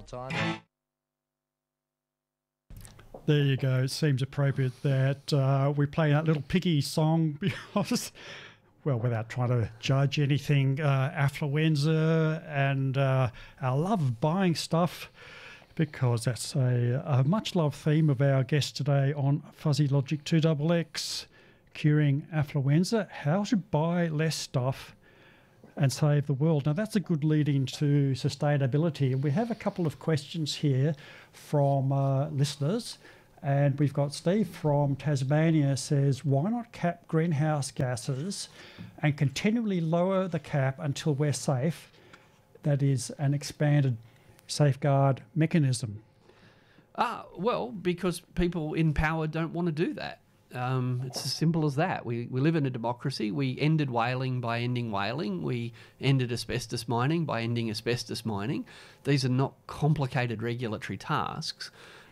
time. There you go. It seems appropriate that we play that little piggy song because, well, without trying to judge anything, affluenza and our love of buying stuff, because that's a much-loved theme of our guest today on Fuzzy Logic 2XX, curing affluenza, how to buy less stuff and save the world. Now, that's a good lead-in to sustainability. And we have a couple of questions here from listeners. And we've got Steve from Tasmania says, why not cap greenhouse gases and continually lower the cap until we're safe? That is an expanded safeguard mechanism. Well, because people in power don't want to do that. It's as simple as that. We live in a democracy. We ended whaling by ending whaling. We ended asbestos mining by ending asbestos mining. These are not complicated regulatory tasks.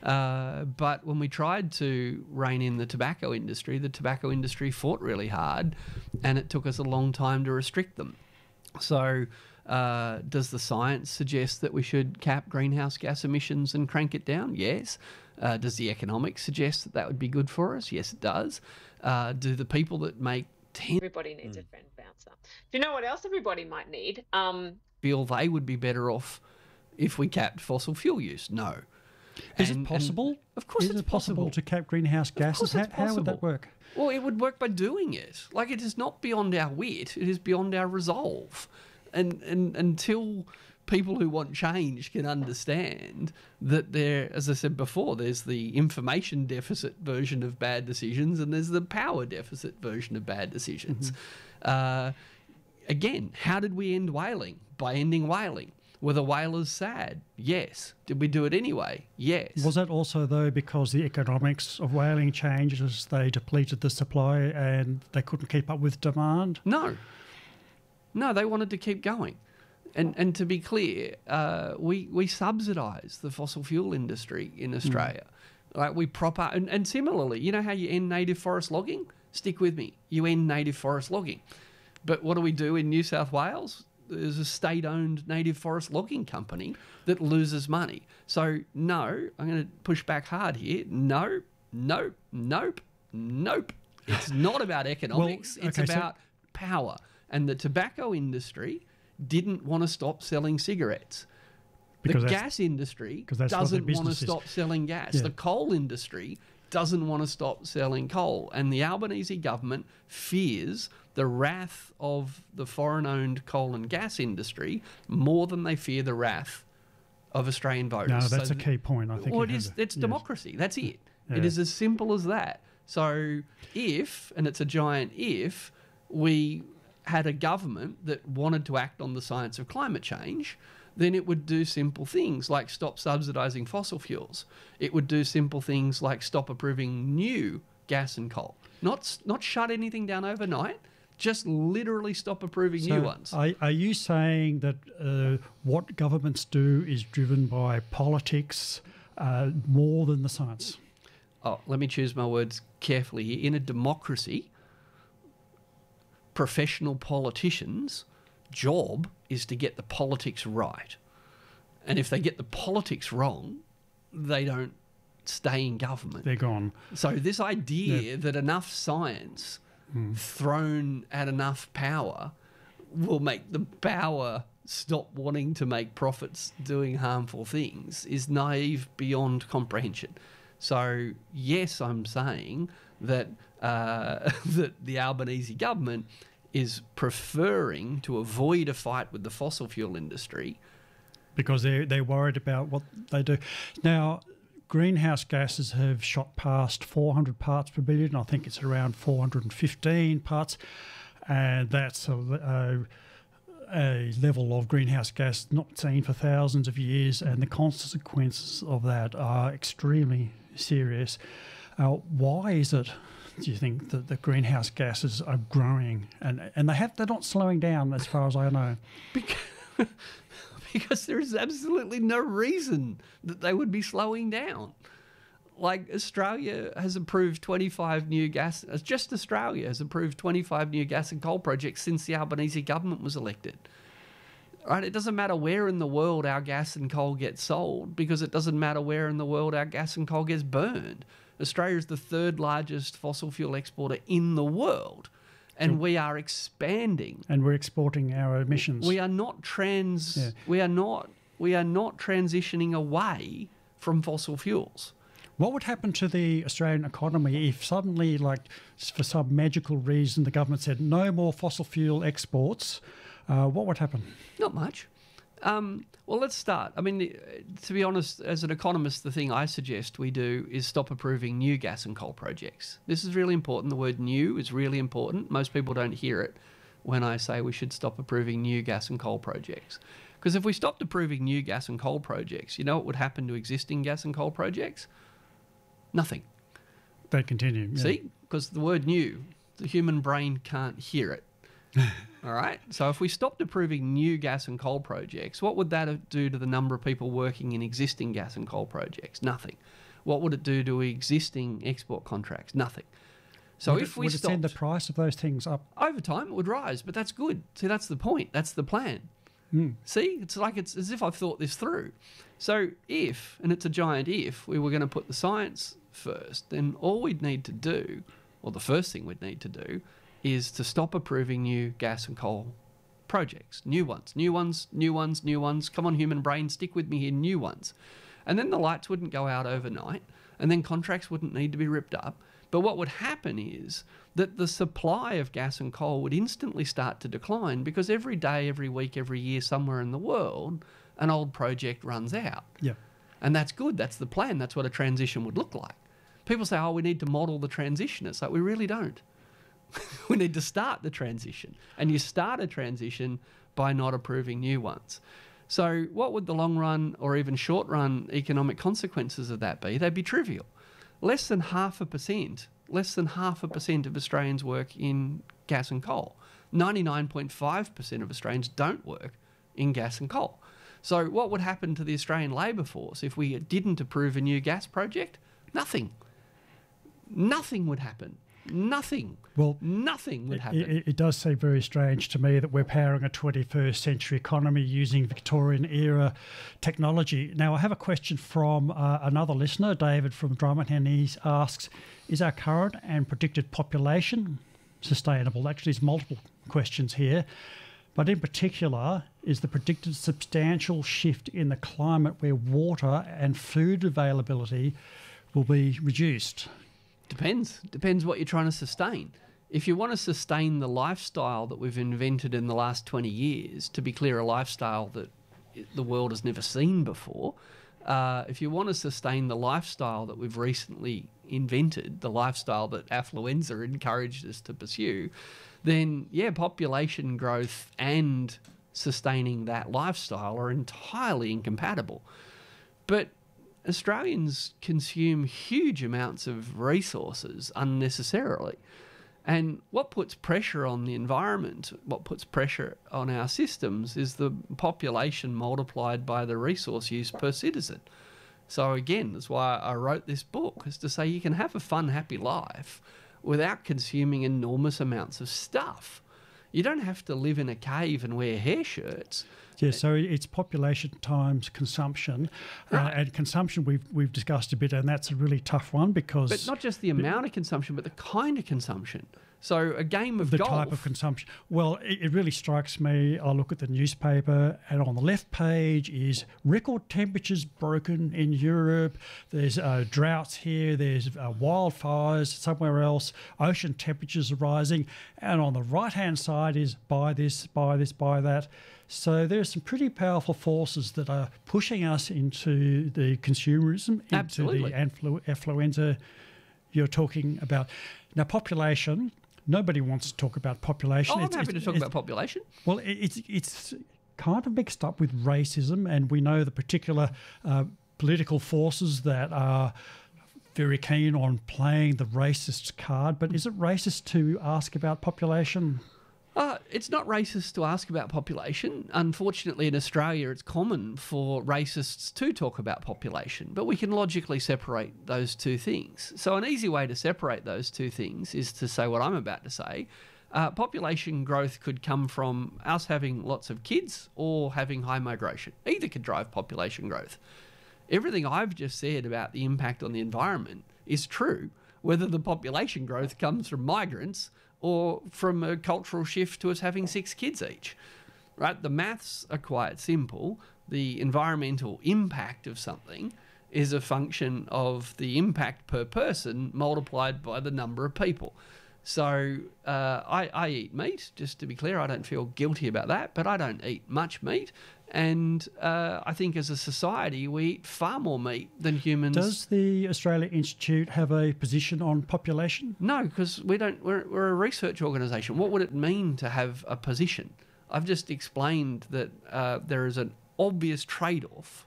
But when we tried to rein in the tobacco industry fought really hard, and it took us a long time to restrict them. So does the science suggest that we should cap greenhouse gas emissions and crank it down? Yes. Does the economics suggest that that would be good for us? Yes, it does. Do the people that make everybody needs a friend bouncer. Do you know what else everybody might need? Feel they would be better off if we capped fossil fuel use? No. Is it possible? Of course it's possible to cap greenhouse gases? How would that work? Well, it would work by doing it. Like, it is not beyond our wit. It is beyond our resolve. And until people who want change can understand that there, as I said before, there's the information deficit version of bad decisions and there's the power deficit version of bad decisions. Mm-hmm. Again, how did we end whaling? By ending whaling. Were the whalers sad? Yes. Did we do it anyway? Yes. Was that also, though, because the economics of whaling changed as they depleted the supply and they couldn't keep up with demand? No. No, they wanted to keep going. And to be clear, we subsidise the fossil fuel industry in Australia. Like, we prop up, and similarly, you know how you end native forest logging? Stick with me. You end native forest logging. But what do we do in New South Wales? There's a state-owned native forest logging company that loses money. So, no, I'm going to push back hard here. No, nope, nope, nope. It's not about economics. It's about power. And the tobacco industry didn't want to stop selling cigarettes. The gas industry doesn't want to stop selling gas. Yeah. The coal industry doesn't want to stop selling coal. And the Albanese government fears the wrath of the foreign-owned coal and gas industry more than they fear the wrath of Australian voters. No, that's a key point, I think. Well, it's democracy. That's it. Yeah. It is as simple as that. So if, and it's a giant if, we had a government that wanted to act on the science of climate change, then it would do simple things like stop subsidising fossil fuels. It would do simple things like stop approving new gas and coal. Not shut anything down overnight, just literally stop approving new ones. Are you saying that what governments do is driven by politics more than the science? Oh, let me choose my words carefully here. In a democracy, professional politicians' job is to get the politics right. And if they get the politics wrong, they don't stay in government. They're gone. So this idea that enough science thrown at enough power will make the power stop wanting to make profits doing harmful things is naive beyond comprehension. So yes, I'm saying that that the Albanese government is preferring to avoid a fight with the fossil fuel industry because they're worried about what they do. Now, greenhouse gases have shot past 400 parts per billion. I think it's around 415 parts, and that's a level of greenhouse gas not seen for thousands of years, and the consequences of that are extremely serious. Why is it, do you think, that the greenhouse gases are growing and they're not slowing down as far as I know? Because there is absolutely no reason that they would be slowing down. Like, Australia has approved 25 new gas, just Australia has approved 25 new gas and coal projects since the Albanese government was elected. Right? It doesn't matter where in the world our gas and coal gets sold, because it doesn't matter where in the world our gas and coal gets burned. Australia is the third largest fossil fuel exporter in the world, and we are expanding. And we're exporting our emissions. We are not we are not transitioning away from fossil fuels. What would happen to the Australian economy if suddenly, like for some magical reason, the government said no more fossil fuel exports? What would happen? Not much. Well, let's start. I mean, to be honest, as an economist, the thing I suggest we do is stop approving new gas and coal projects. This is really important. The word new is really important. Most people don't hear it when I say we should stop approving new gas and coal projects. Because if we stopped approving new gas and coal projects, you know what would happen to existing gas and coal projects? Nothing. They continue. Yeah. See? Because the word new, the human brain can't hear it. All right. So if we stopped approving new gas and coal projects, what would that do to the number of people working in existing gas and coal projects? Nothing. What would it do to existing export contracts? Nothing. So if we would it send the price of those things up? Over time, it would rise, but that's good. See, that's the point. That's the plan. See, it's like it's as if I've thought this through. So if, and it's a giant if, we were going to put the science first, then all we'd need to do, or the first thing we'd need to do, is to stop approving new gas and coal projects. New ones. Come on, human brain, stick with me here, new ones. And then the lights wouldn't go out overnight, and then contracts wouldn't need to be ripped up. But what would happen is that the supply of gas and coal would instantly start to decline, because every day, every week, every year, somewhere in the world, an old project runs out. Yeah. And that's good. That's the plan. That's what a transition would look like. People say, oh, we need to model the transition. It's like, we really don't. We need to start the transition. And you start a transition by not approving new ones. So what would the long run or even short run economic consequences of that be? They'd be trivial. Less than 0.5% of Australians work in gas and coal. 99.5% of Australians don't work in gas and coal. So what would happen to the Australian labour force if we didn't approve a new gas project? Nothing. Nothing would happen. Nothing. Well, nothing would happen. It does seem very strange to me that we're powering a 21st century economy using Victorian era technology. Now, I have a question from another listener, David from Drummond, and he asks, is our current and predicted population sustainable? Actually, there's multiple questions here. But in particular, is the predicted substantial shift in the climate where water and food availability will be reduced? Depends what you're trying to sustain. If you want to sustain the lifestyle that we've invented in the last 20 years, to be clear, a lifestyle that the world has never seen before, if you want to sustain the lifestyle that we've recently invented, the lifestyle that affluenza encouraged us to pursue, then, yeah, population growth and sustaining that lifestyle are entirely incompatible. But Australians consume huge amounts of resources unnecessarily. And what puts pressure on the environment, what puts pressure on our systems, is the population multiplied by the resource use per citizen. So again, that's why I wrote this book, is to say you can have a fun, happy life without consuming enormous amounts of stuff. You don't have to live in a cave and wear hair shirts. Yeah, so it's population times consumption, Right. And consumption we've discussed a bit, and that's a really tough one because But not just the amount of consumption, but the kind of consumption. So a game of the golf. type of consumption. Well, it really strikes me. I look at the newspaper, and on the left page is record temperatures broken in Europe. There's droughts here. There's wildfires somewhere else. Ocean temperatures are rising, and on the right-hand side is buy this, buy this, buy that. So there's some pretty powerful forces that are pushing us into the consumerism, into Absolutely. the affluenza you're talking about. Now, population. Nobody wants to talk about population. Oh, I'm happy to talk about population. Well, it's kind of mixed up with racism, and we know the particular political forces that are very keen on playing the racist card. But is it racist to ask about population? It's not racist to ask about population. Unfortunately, in Australia, it's common for racists to talk about population, but we can logically separate those two things. So an easy way to separate those two things is to say what I'm about to say. Population growth could come from us having lots of kids or having high migration. Either could drive population growth. Everything I've just said about the impact on the environment is true, whether the population growth comes from migrants or from a cultural shift to us having 6 kids each. Right? The maths are quite simple. The environmental impact of something is a function of the impact per person multiplied by the number of people. So I eat meat, just to be clear. I don't feel guilty about that, but I don't eat much meat. And I think as a society, we eat far more meat than humans. Does the Australia Institute have a position on population? No, because we don't. We're a research organisation. What would it mean to have a position? I've just explained that there is an obvious trade-off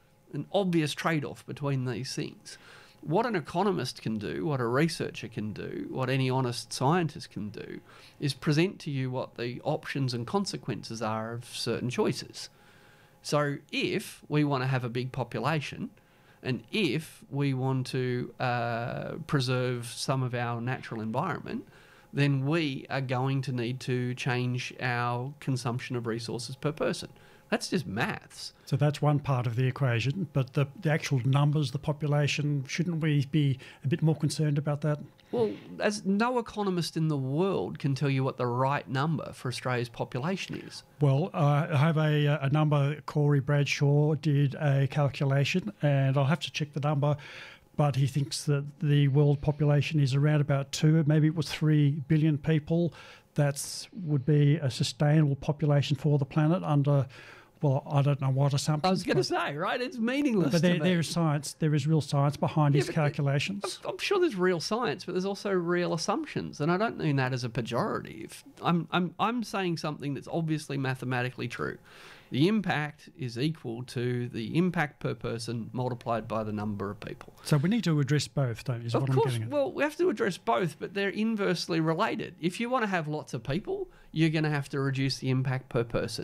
between these things. What an economist can do, what a researcher can do, what any honest scientist can do, is present to you what the options and consequences are of certain choices. So if we want to have a big population, and if we want to preserve some of our natural environment, then we are going to need to change our consumption of resources per person. That's just maths. So that's one part of the equation, but the actual numbers, the population, shouldn't we be a bit more concerned about that? Well, as no economist in the world can tell you what the right number for Australia's population is. Well, I have a number. Corey Bradshaw did a calculation, and I'll have to check the number, but he thinks that the world population is around about 2, maybe it was 3 billion people. That would be a sustainable population for the planet under, well, I don't know what assumptions. I was going to say, right? It's meaningless. But there is science. There is real science behind his calculations. I'm sure there's real science, but there's also real assumptions, and I don't mean that as a pejorative. I'm saying something that's obviously mathematically true. The impact is equal to the impact per person multiplied by the number of people. So we need to address both, don't you? Is of what course, I'm getting at. well, we have to address both, but they're inversely related. If you want to have lots of people, you're going to have to reduce the impact per person.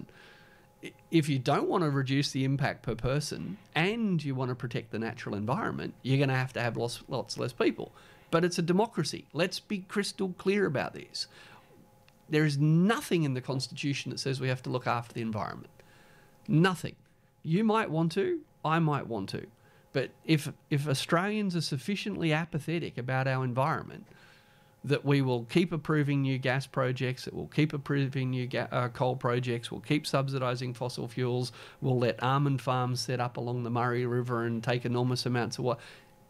If you don't want to reduce the impact per person and you want to protect the natural environment, you're going to have lots less people. But it's a democracy. Let's be crystal clear about this. There is nothing in the Constitution that says we have to look after the environment. Nothing. You might want to, I might want to. But if Australians are sufficiently apathetic about our environment that we will keep approving new gas projects, that we'll keep approving new coal projects, we'll keep subsidising fossil fuels, we'll let almond farms set up along the Murray River and take enormous amounts of water.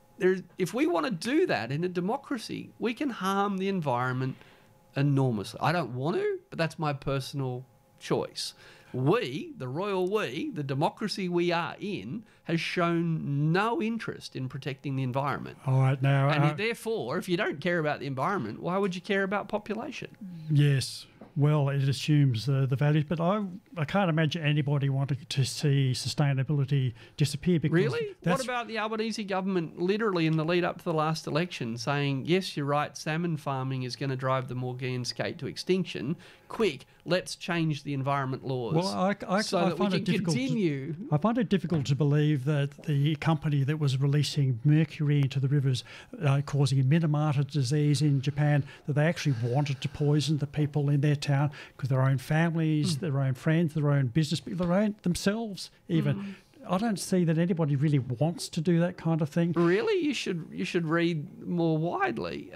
If we want to do that in a democracy, we can harm the environment enormously. I don't want to, but that's my personal choice. We, the royal we, the democracy we are in, has shown no interest in protecting the environment. All right, now... And therefore, if you don't care about the environment, why would you care about population? Yes. Well, it assumes the values, but I can't imagine anybody wanting to see sustainability disappear. Because really? What about the Albanese government literally in the lead up to the last election saying, yes, you're right, salmon farming is going to drive the Maugean skate to extinction. Quick, let's change the environment laws so that we can continue. I find it difficult to believe that the company that was releasing mercury into the rivers, causing Minamata disease in Japan, that they actually wanted to poison the people in their town because their own families, their own friends, their own business people, their own themselves even. I don't see that anybody really wants to do that kind of thing. Really? You should read more widely.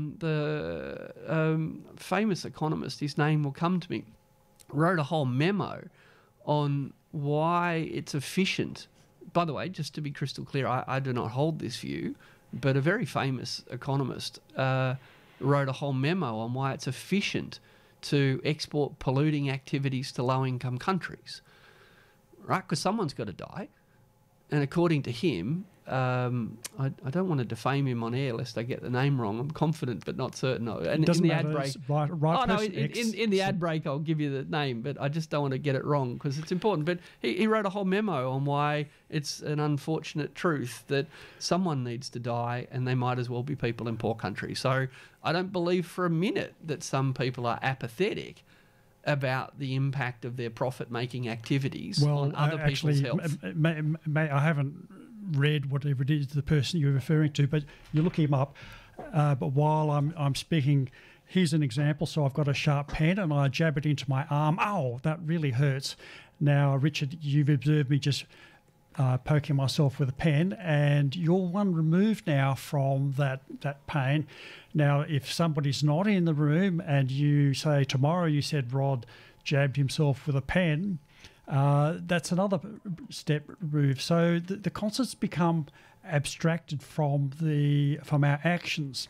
The famous economist, his name will come to me, wrote a whole memo on why it's efficient. By the way, just to be crystal clear, I do not hold this view, but a very famous economist wrote a whole memo on why it's efficient to export polluting activities to low-income countries. Right, because someone's got to die, and according to him, I don't want to defame him on air lest I get the name wrong. I'm confident but not certain. And in the ad break, in the ad break, I'll give you the name, but I just don't want to get it wrong because it's important. But he wrote a whole memo on why it's an unfortunate truth that someone needs to die, and they might as well be people in poor countries. So I don't believe for a minute that some people are apathetic about the impact of their profit-making activities on other people's health. I haven't read whatever it is the person you're referring to, but you look him up. But while I'm speaking, here's an example. So I've got a sharp pen and I jab it into my arm. Oh, that really hurts. Now, Richard, you've observed me just poking myself with a pen, and you're one removed now from that pain. Now, if somebody's not in the room and you say tomorrow you said Rod jabbed himself with a pen, that's another step removed. So the concepts become abstracted from our actions.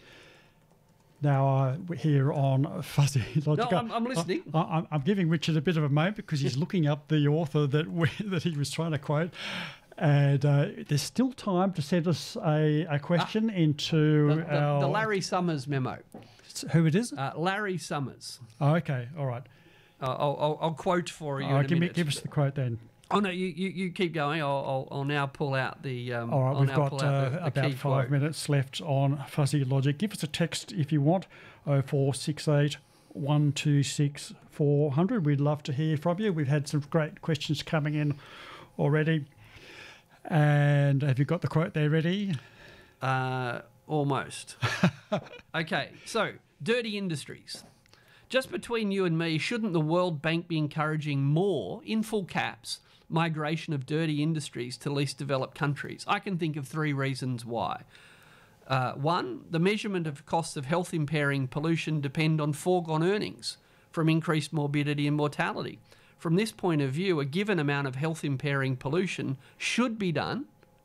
Now, here on Fuzzy Logic, No, I'm listening. I'm giving Richard a bit of a moment because he's looking up the author that he was trying to quote. And there's still time to send us a question into the Larry Summers memo. Who it is? Larry Summers. Oh, okay, all right. I'll quote for you in a minute. Give us the quote then. Oh no, you keep going. I'll now pull out the. All right, we've got about 5 minutes left on Fuzzy Logic. Give us a text if you want. 0468 126 400. We'd love to hear from you. We've had some great questions coming in already. And have you got the quote there ready? Almost. Okay, so dirty industries. Just between you and me, shouldn't the World Bank be encouraging more, in full caps, migration of dirty industries to least developed countries? I can think of 3 reasons why. 1, the measurement of costs of health-impairing pollution depend on foregone earnings from increased morbidity and mortality. From this point of view, a given amount of health-impairing pollution should be done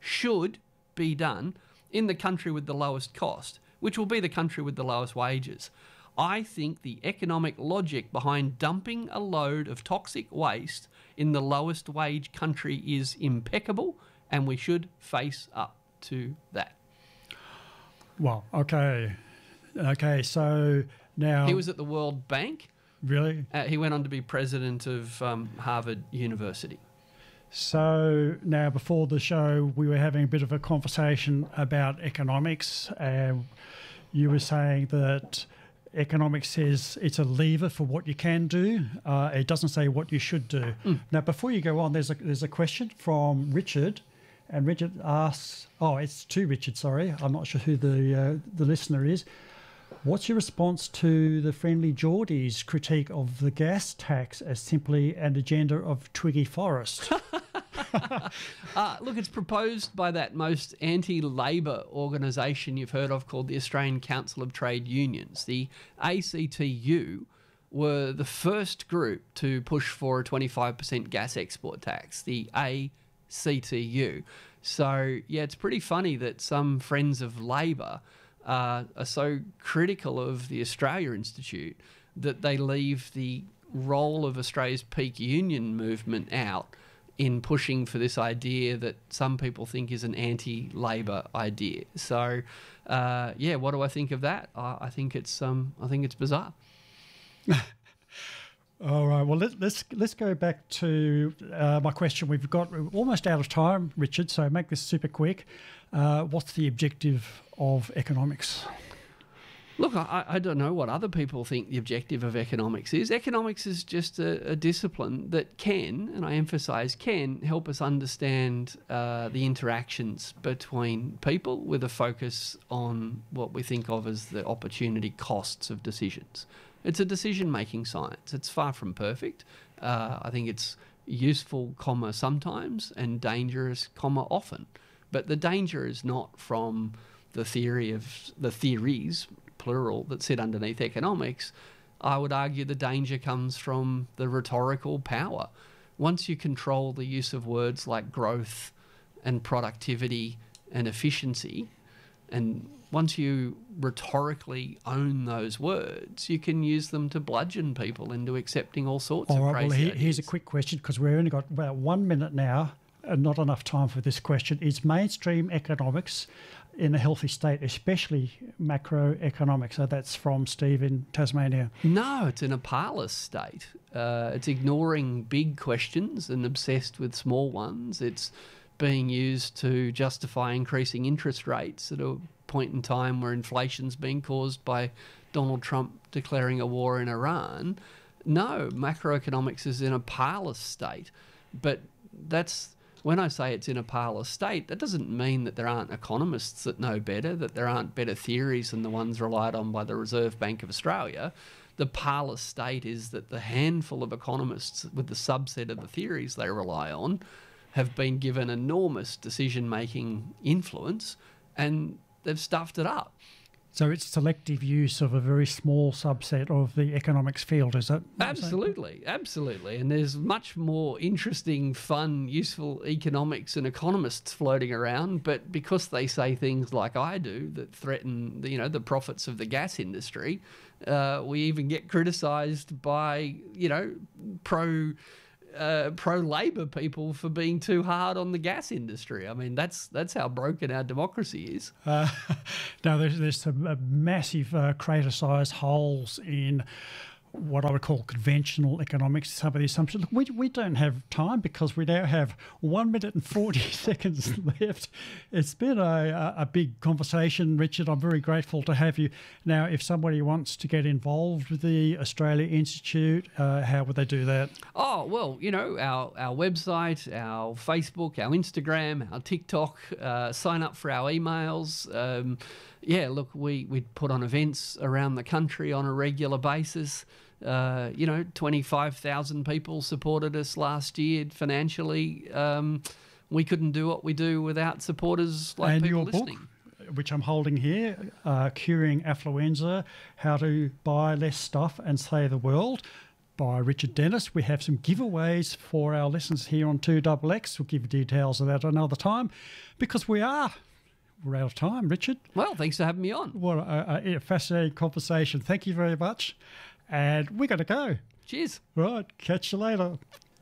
in the country with the lowest cost, which will be the country with the lowest wages. I think the economic logic behind dumping a load of toxic waste in the lowest wage country is impeccable, and we should face up to that. Well, okay. So now he was at the World Bank. Really? He went on to be president of Harvard University. So now, before the show, we were having a bit of a conversation about economics. You were saying that economics says it's a lever for what you can do. It doesn't say what you should do. Now, before you go on, there's a question from Richard, and Richard asks, it's to Richard, sorry. I'm not sure who the listener is. What's your response to the Friendly Geordies' critique of the gas tax as simply an agenda of Twiggy Forrest? Look, it's proposed by that most anti-Labor organisation you've heard of called the Australian Council of Trade Unions. The ACTU were the first group to push for a 25% gas export tax, the ACTU. So, yeah, it's pretty funny that some friends of Labor are so critical of the Australia Institute that they leave the role of Australia's peak union movement out in pushing for this idea that some people think is an anti-Labor idea. So, what do I think of that? I think it's bizarre. All right. Well, let's go back to my question. We're almost out of time, Richard. So make this super quick. What's the objective of economics? Look, I don't know what other people think the objective of economics is. Economics is just a discipline that can, and I emphasise can, help us understand the interactions between people with a focus on what we think of as the opportunity costs of decisions. It's a decision-making science. It's far from perfect. I think it's useful, sometimes, and dangerous, often. But the danger is not from the theories, plural, that sit underneath economics. I would argue the danger comes from the rhetorical power. Once you control the use of words like growth and productivity and efficiency, and once you rhetorically own those words, you can use them to bludgeon people into accepting all sorts of crazy ideas. Here's a quick question, because we've only got about 1 minute now and not enough time for this question. Is mainstream economics in a healthy state, especially macroeconomics? So that's from Steve in Tasmania. No, it's in a parlous state. It's ignoring big questions and obsessed with small ones. It's being used to justify increasing interest rates at a point in time where inflation's being caused by Donald Trump declaring a war in Iran. No, macroeconomics is in a parlous state, but that's when I say it's in a parlous state, that doesn't mean that there aren't economists that know better, that there aren't better theories than the ones relied on by the Reserve Bank of Australia. The parlous state is that the handful of economists with the subset of the theories they rely on have been given enormous decision-making influence, and they've stuffed it up. So it's selective use of a very small subset of the economics field, is that? Absolutely, absolutely. And there's much more interesting, fun, useful economics and economists floating around, but because they say things like I do that threaten, the profits of the gas industry, we even get criticised by, pro-Labor people for being too hard on the gas industry. I mean, that's how broken our democracy is. Now, there's some massive crater-sized holes in what I would call conventional economics, some of the assumptions. Look, we don't have time because we now have 1 minute and 40 seconds left. It's been a big conversation, Richard. I'm very grateful to have you. Now, if somebody wants to get involved with the Australia Institute, how would they do that? Oh, well, our website, our Facebook, our Instagram, our TikTok, sign up for our emails. Look, we put on events around the country on a regular basis. 25,000 people supported us last year financially. We couldn't do what we do without supporters like and people your listening. Book, which I'm holding here, Curing Affluenza, How to Buy Less Stuff and Save the World, by Richard Dennis. We have some giveaways for our listeners here on 2XX. We'll give you details of that another time because we're out of time, Richard. Well, thanks for having me on. What a fascinating conversation. Thank you very much. And we're going to go. Cheers. Right. Catch you later.